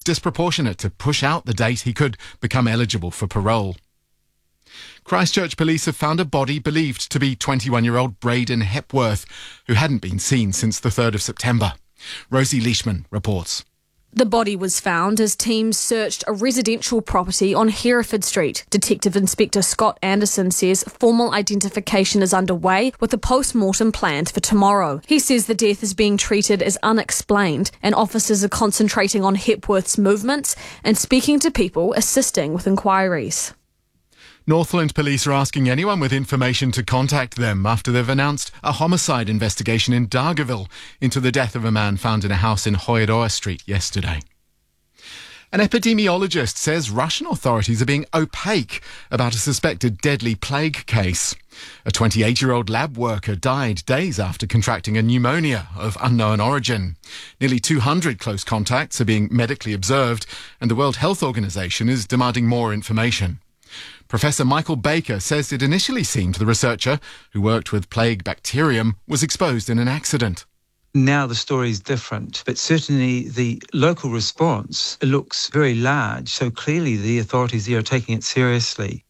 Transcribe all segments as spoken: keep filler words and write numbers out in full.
disproportionate to push out the date he could become eligible for parole. Christchurch police have found a body believed to be twenty-one-year-old Braden Hepworth, who hadn't been seen since the third of September. Rosie Leishman reports. The body was found as teams searched a residential property on Hereford Street. Detective Inspector Scott Anderson says formal identification is underway with a post-mortem planned for tomorrow. He says the death is being treated as unexplained and officers are concentrating on Hepworth's movements and speaking to people assisting with inquiries. Northland police are asking anyone with information to contact them after they've announced a homicide investigation in Dargaville into the death of a man found in a house in Hoeroa Street yesterday. An epidemiologist says Russian authorities are being opaque about a suspected deadly plague case. A twenty-eight-year-old lab worker died days after contracting a pneumonia of unknown origin. Nearly two hundred close contacts are being medically observed, and the World Health Organization is demanding more information. Professor Michael Baker says it initially seemed the researcher, who worked with plague bacterium, was exposed in an accident. Now the story is different, but certainly the local response looks very large, so clearly the authorities here are taking it seriously.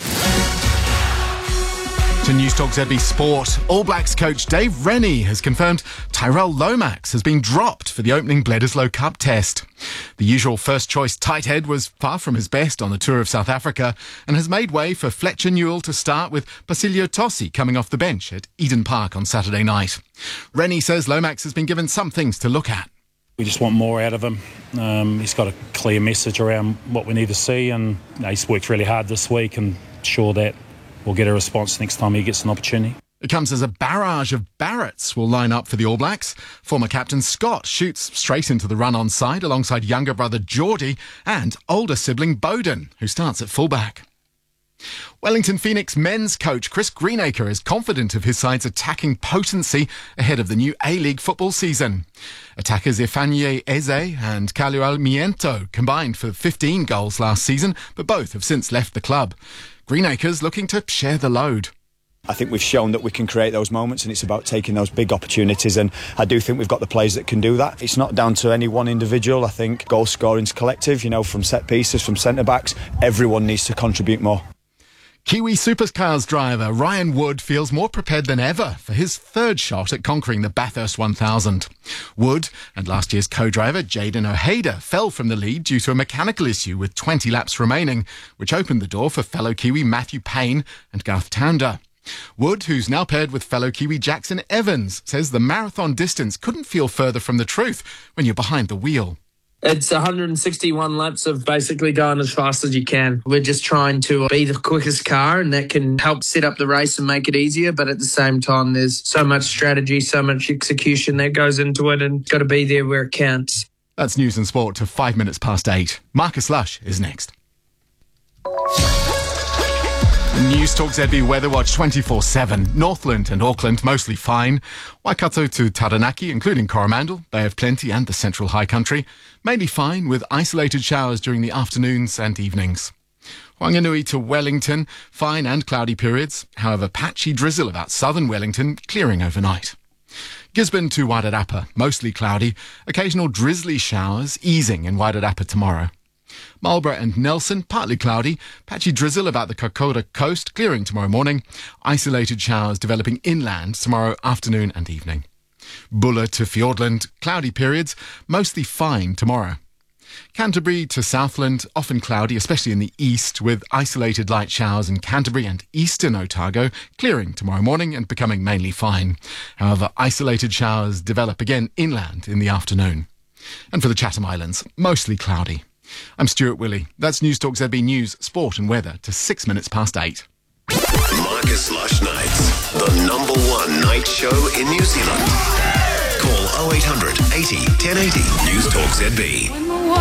To Newstalk Z B Sport, All Blacks coach Dave Rennie has confirmed Tyrell Lomax has been dropped for the opening Bledisloe Cup test. The usual first-choice tight head was far from his best on the tour of South Africa and has made way for Fletcher Newell to start with Basilio Tossi coming off the bench at Eden Park on Saturday night. Rennie says Lomax has been given some things to look at. We just want more out of him. Um, he's got a clear message around what we need to see, and you know, he's worked really hard this week and sure that we'll get a response next time he gets an opportunity. It comes as a barrage of Barretts will line up for the All Blacks. Former captain Scott shoots straight into the run on side alongside younger brother Geordie and older sibling Bowden, who starts at fullback. Wellington Phoenix men's coach Chris Greenacre is confident of his side's attacking potency ahead of the new A-League football season. Attackers Ifanye Eze and Kalu Almiento combined for fifteen goals last season, but both have since left the club. Greenacre's looking to share the load. I think we've shown that we can create those moments, and it's about taking those big opportunities, and I do think we've got the players that can do that. It's not down to any one individual. I think goal scoring's collective, you know, from set pieces, from centre-backs. Everyone needs to contribute more. Kiwi Supercars driver Ryan Wood feels more prepared than ever for his third shot at conquering the Bathurst one thousand. Wood and last year's co-driver Jaden O'Hader fell from the lead due to a mechanical issue with twenty laps remaining, which opened the door for fellow Kiwi Matthew Payne and Garth Tander. Wood, who's now paired with fellow Kiwi Jackson Evans, says the marathon distance couldn't feel further from the truth when you're behind the wheel. It's one hundred sixty-one laps of basically going as fast as you can. We're just trying to be the quickest car, and that can help set up the race and make it easier. But at the same time, there's so much strategy, so much execution that goes into it, and got to be there where it counts. That's news and sport to five minutes past eight. Marcus Lush is next. Newstalk Z B Weather Watch twenty-four seven. Northland and Auckland mostly fine. Waikato to Taranaki, including Coromandel, Bay of Plenty and the Central High Country, mainly fine with isolated showers during the afternoons and evenings. Whanganui to Wellington, fine and cloudy periods. However, patchy drizzle about southern Wellington, clearing overnight. Gisborne to Wairarapa, mostly cloudy. Occasional drizzly showers, easing in Wairarapa tomorrow. Marlborough and Nelson, partly cloudy. Patchy drizzle about the Kokoda coast, clearing tomorrow morning. Isolated showers developing inland tomorrow afternoon and evening. Buller to Fiordland, cloudy periods, mostly fine tomorrow. Canterbury to Southland, often cloudy, especially in the east, with isolated light showers in Canterbury and eastern Otago, clearing tomorrow morning and becoming mainly fine. However, isolated showers develop again inland in the afternoon. And for the Chatham Islands, mostly cloudy. I'm Stuart Willey. That's Newstalk Z B News, Sport and Weather to six minutes past eight. Marcus Lush Nights, the number one night show in New Zealand. Call oh eight hundred eighty ten eighty. Newstalk Z B.